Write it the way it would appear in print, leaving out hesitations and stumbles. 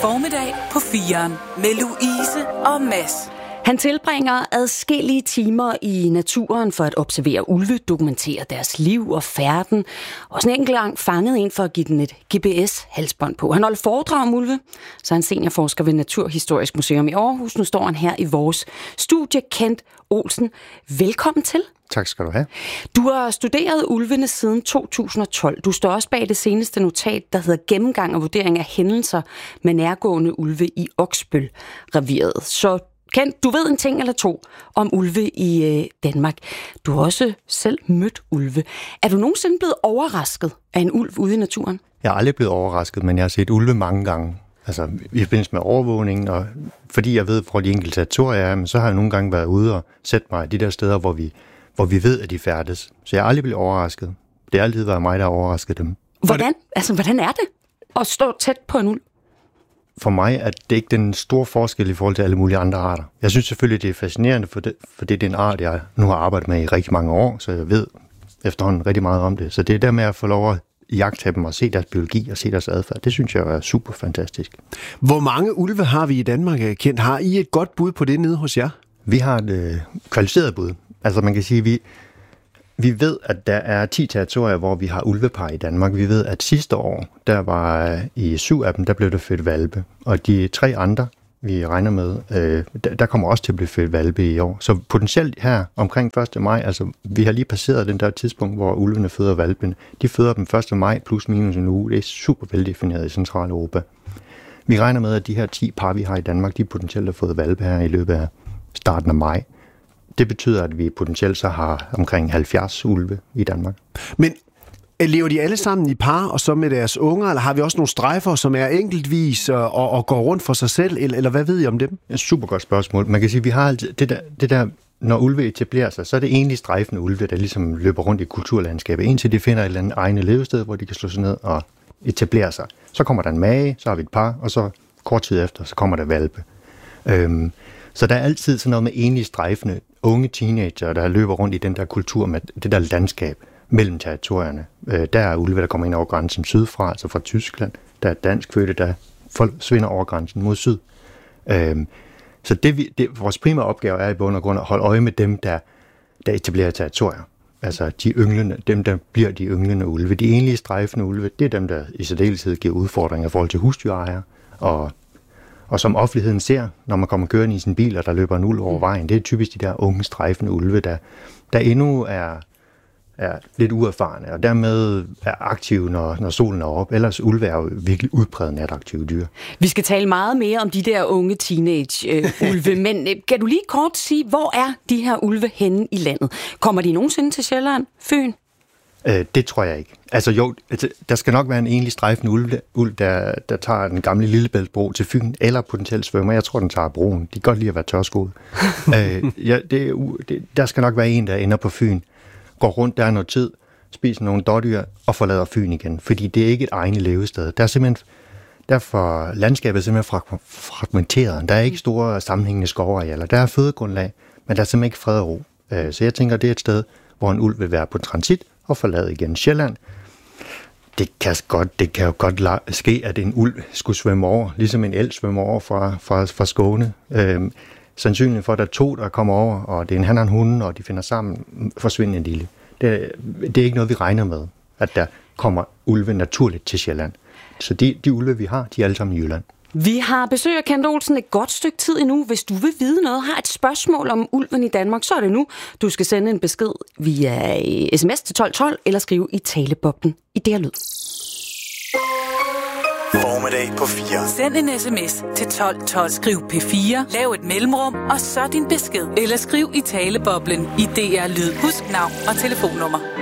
Formiddag på 4'eren med Louise og Mads. Han tilbringer adskillige timer i naturen for at observere ulve, dokumentere deres liv og færden, og sådan en enkelt gang fangede en for at give den et GPS-halsbånd på. Han holder foredrag om ulve, så han seniorforsker ved Naturhistorisk Museum i Aarhus. Nu står han her i vores studie. Kent Olsen, velkommen til. Tak skal du have. Du har studeret ulvene siden 2012. Du står også bag det seneste notat, der hedder Gennemgang og vurdering af hændelser med nærgående ulve i Oksbøl-reviret. Så Kent, du ved en ting eller to om ulve i Danmark. Du har også selv mødt ulve. Er du nogensinde blevet overrasket af en ulv ude i naturen? Jeg er aldrig blevet overrasket, men jeg har set ulve mange gange. Altså i forbindelse med overvågningen, og fordi jeg ved, hvor de enkelte territorier er, men så har jeg nogle gange været ude og sætte mig de der steder, hvor vi ved, at de færdes. Så jeg er aldrig blevet overrasket. Det har altid været mig, der har overrasket dem. Hvordan er det at stå tæt på en ulv? For mig er det ikke den store forskel i forhold til alle mulige andre arter. Jeg synes selvfølgelig, det er fascinerende, for det er en art, jeg nu har arbejdet med i rigtig mange år, så jeg ved efterhånden rigtig meget om det. Så det er der med at få lov at jagte dem og se deres biologi og se deres adfærd. Det synes jeg er super fantastisk. Hvor mange ulve har vi i Danmark, Kent? Har I et godt bud på det nede hos jer? Vi har et kvalificeret bud. Altså man kan sige, vi ved, at der er 10 territorier, hvor vi har ulvepar i Danmark. Vi ved, at sidste år, der var i 7 af dem, der blev der født hvalpe. Og de 3 andre, vi regner med, der kommer også til at blive født hvalpe i år. Så potentielt her omkring 1. maj, altså vi har lige passeret den der tidspunkt, hvor ulvene føder hvalpene. De føder dem 1. maj plus minus en uge. Det er super veldefineret i Centraleuropa. Vi regner med, at de her 10 par, vi har i Danmark, de potentielt har fået hvalpe her i løbet af starten af maj. Det betyder, at vi potentielt så har omkring 70 ulve i Danmark. Men lever de alle sammen i par, og så med deres unger, eller har vi også nogle strejfer, som er enkeltvis og går rundt for sig selv, eller hvad ved I om dem? Et super godt spørgsmål. Man kan sige, at vi har altid det der, når ulve etablerer sig, så er det egentlig strejfende ulve, der ligesom løber rundt i kulturlandskabet, indtil de finder et eller andet egne levested, hvor de kan slå sig ned og etablere sig. Så kommer der en mage, så har vi et par, og så kort tid efter, så kommer der hvalpe. Så der er altid sådan noget med enlige strejfende unge teenager, der løber rundt i den der kultur med det der landskab mellem territorierne. Der er ulve, der kommer ind over grænsen sydfra, altså fra Tyskland. Der er danskfødte, der folk svinder over grænsen mod syd. Så vores primære opgave er i bund og grund at holde øje med dem, der etablerer territorier. Altså de ynglende, dem, der bliver de ynglende ulve. De enlige strejfende ulve, det er dem, der i særdeleshed giver udfordringer i forhold til husdyrejere og som offentligheden ser, når man kommer kørende i sin bil, og der løber en ulv over vejen. Det er typisk de der unge strejfende ulve, der endnu er lidt uerfarne, og dermed er aktive, når solen er op. Ellers ulve er jo virkelig udpræget nataktive dyr. Vi skal tale meget mere om de der unge teenage-ulve, men kan du lige kort sige, hvor er de her ulve henne i landet? Kommer de nogensinde til Sjælland, Fyn? Det tror jeg ikke. Altså jo, der skal nok være en enlig strejfende ulv, der tager den gamle Lillebæltsbro til Fyn, eller potentielt svømmer. Jeg tror, den tager broen. De kan godt lide at være tørskoet. Der skal nok være en, der ender på Fyn, går rundt der noget tid, spiser nogle dårdyr og forlader Fyn igen. Fordi det er ikke et eget levested. Der er simpelthen, derfor landskabet er simpelthen fragmenteret. Der er ikke store sammenhængende skovarealer. Der er fødegrundlag, men der er simpelthen ikke fred og ro. Så jeg tænker, det er et sted, hvor en ulv vil være på transit og forlade igen Sjælland. Det kan jo godt ske, at en ulv skulle svømme over, ligesom en elg svømmer over fra Skåne. Sandsynligt for, at der er 2, der kommer over, og det er en han og en hunde, og de finder sammen, forsvinder en lille. Det er ikke noget, vi regner med, at der kommer ulve naturligt til Sjælland. Så de ulve, vi har, de er alle sammen i Jylland. Vi har besøg af Kent Olsen et godt stykke tid endnu. Hvis du vil vide noget, har et spørgsmål om ulven i Danmark, så er det nu. Du skal sende en besked via sms til 1212 eller skrive i taleboblen i DR Lyd. Formiddag på 4. Send en sms til 1212. Skriv P4, lav et mellemrum og så din besked. Eller skriv i taleboblen i DR Lyd. Husk navn og telefonnummer.